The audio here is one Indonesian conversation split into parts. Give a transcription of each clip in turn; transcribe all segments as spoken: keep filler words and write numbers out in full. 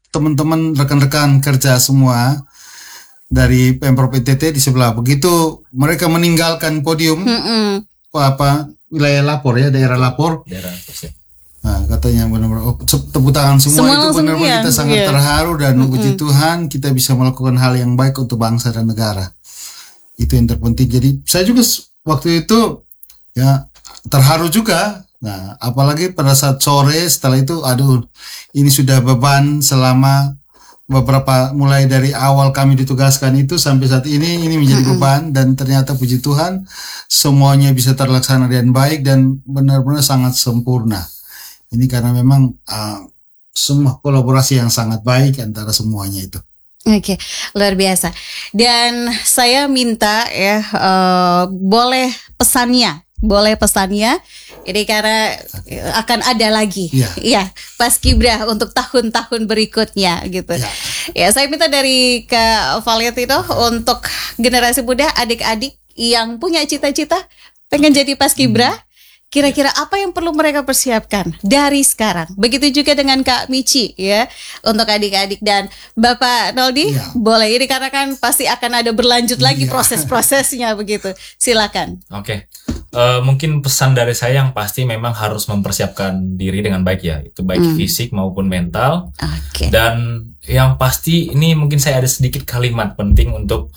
teman-teman rekan-rekan kerja semua dari Pemprov N T T di sebelah. Begitu mereka meninggalkan podium Mm-mm. apa wilayah lapor ya, daerah lapor. Daerah persiap. Nah, katanya benar-benar oh, tepuk tangan semua, Semua itu langsung benar-benar iya, kita sangat iya. terharu dan puji Tuhan kita bisa melakukan hal yang baik untuk bangsa dan negara. Itu yang terpenting. Jadi saya juga waktu itu ya terharu juga. Nah, apalagi pada saat sore setelah itu, aduh, ini sudah beban selama beberapa mulai dari awal kami ditugaskan itu sampai saat ini ini menjadi beban, dan ternyata puji Tuhan semuanya bisa terlaksana dengan baik dan benar-benar sangat sempurna. Ini karena memang uh, semua kolaborasi yang sangat baik antara semuanya itu. Oke, luar biasa. Dan saya minta ya uh, boleh pesannya, boleh pesannya. Ini karena akan ada lagi, ya, ya Paskibra untuk tahun-tahun berikutnya gitu. Ya. Ya, saya minta dari Kak Valentino untuk generasi muda, adik-adik yang punya cita-cita pengen jadi Paskibra. Hmm. Kira-kira apa yang perlu mereka persiapkan dari sekarang? Begitu juga dengan Kak Michi ya, untuk adik-adik dan Bapak Noldi, ya. Boleh ini karena kan pasti akan ada berlanjut lagi ya. Proses-prosesnya begitu. Silakan. Oke, okay. uh, mungkin pesan dari saya yang pasti memang harus mempersiapkan diri dengan baik ya, itu baik hmm. fisik maupun mental. Okay. Dan yang pasti ini mungkin saya ada sedikit kalimat penting untuk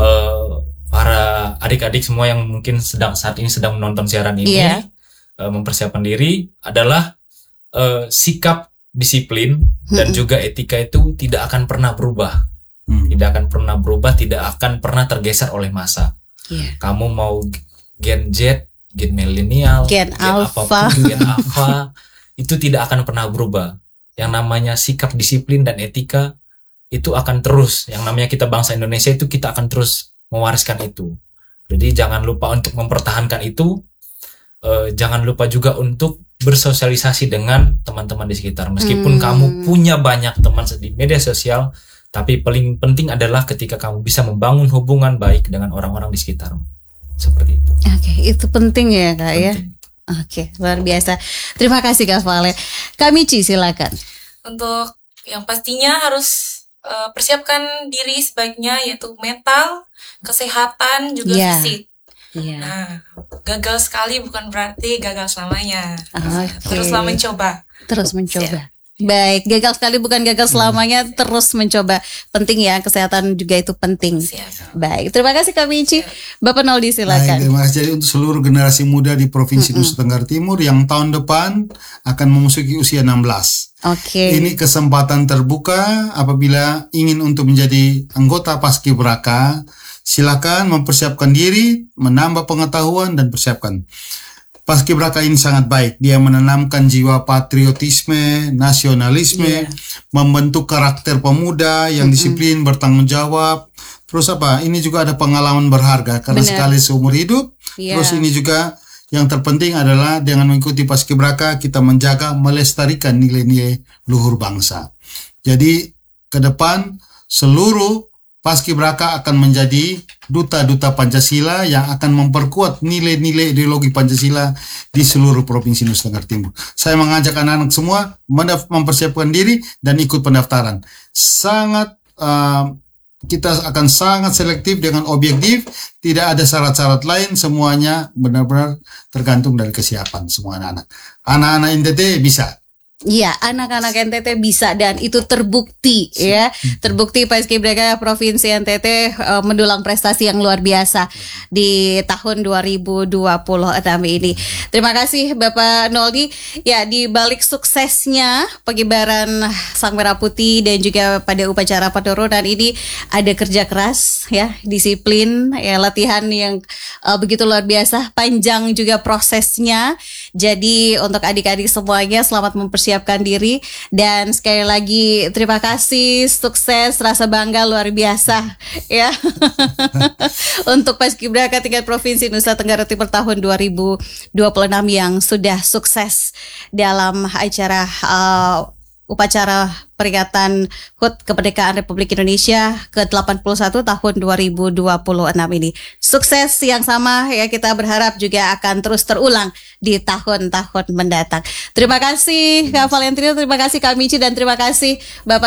uh, para adik-adik semua yang mungkin sedang saat ini sedang menonton siaran ini. Yeah. Mempersiapkan diri adalah uh, sikap disiplin hmm. dan juga etika itu tidak akan pernah berubah, hmm. tidak akan pernah berubah, tidak akan pernah tergeser oleh masa. Yeah. Kamu mau Gen Z, Gen milenial, Gen, Gen Alpha, Gen Alpha itu tidak akan pernah berubah. Yang namanya sikap disiplin dan etika itu akan terus. Yang namanya kita bangsa Indonesia itu kita akan terus mewariskan itu. Jadi jangan lupa untuk mempertahankan itu. Uh, jangan lupa juga untuk bersosialisasi dengan teman-teman di sekitar. Meskipun hmm. kamu punya banyak teman di media sosial, tapi paling penting adalah ketika kamu bisa membangun hubungan baik dengan orang-orang di sekitarmu. Seperti itu. Oke, okay, itu penting ya Kak penting. Ya. Oke, okay, luar biasa. Terima kasih Kak Vale. Kak Michi silakan. Untuk yang pastinya harus uh, persiapkan diri sebaiknya, yaitu mental, kesehatan, juga yeah. fisik. Yeah. Nah, gagal sekali bukan berarti gagal selamanya. Okay. Teruslah mencoba. Terus mencoba. Siap. Baik, gagal sekali bukan gagal selamanya, hmm. terus mencoba. Penting ya, kesehatan juga itu penting. Siap. Baik, terima kasih Kak Michi. Bapak Noldi silakan. Baik, terima kasih. Jadi untuk seluruh generasi muda di Provinsi mm-hmm. Nusa Tenggara Timur yang tahun depan akan memasuki usia enam belas. Oke. Okay. Ini kesempatan terbuka apabila ingin untuk menjadi anggota Paskibraka. Silakan mempersiapkan diri, menambah pengetahuan dan persiapkan. Paskibraka ini sangat baik. Dia menanamkan jiwa patriotisme, nasionalisme, yeah. membentuk karakter pemuda yang mm-hmm. disiplin, bertanggung jawab. Terus apa? Ini juga ada pengalaman berharga karena Bener. sekali seumur hidup. Yeah. Terus ini juga yang terpenting adalah dengan mengikuti Paskibraka kita menjaga, melestarikan nilai-nilai luhur bangsa. Jadi ke depan seluruh Paskibraka akan menjadi duta-duta Pancasila yang akan memperkuat nilai-nilai ideologi Pancasila di seluruh Provinsi Nusa Tenggara Timur. Saya mengajak anak-anak semua mempersiapkan diri dan ikut pendaftaran. Sangat uh, kita akan sangat selektif dengan objektif, tidak ada syarat-syarat lain, semuanya benar-benar tergantung dari kesiapan semua anak-anak. Anak-anak N T T bisa. Iya, anak-anak N T T bisa dan itu terbukti ya. Terbukti Paskibraka Provinsi N T T uh, mendulang prestasi yang luar biasa di tahun dua ribu dua puluh enam ini. Terima kasih Bapak Noldi. Ya, di balik suksesnya pengibaran Sang Merah Putih dan juga pada upacara penurunan ini ada kerja keras ya, disiplin, ya latihan yang uh, begitu luar biasa, panjang juga prosesnya. Jadi untuk adik-adik semuanya selamat mempersiapkan diri dan sekali lagi terima kasih, sukses, rasa bangga luar biasa ya untuk Paskibraka tingkat Provinsi Nusa Tenggara Timur tahun dua ribu dua puluh enam yang sudah sukses dalam acara uh, upacara peringatan H U T Kemerdekaan Republik Indonesia ke delapan puluh satu tahun dua ribu dua puluh enam ini. Sukses yang sama ya, kita berharap juga akan terus terulang di tahun-tahun mendatang. Terima kasih Kak Valentino, terima kasih Kak Michi, dan terima kasih Bapak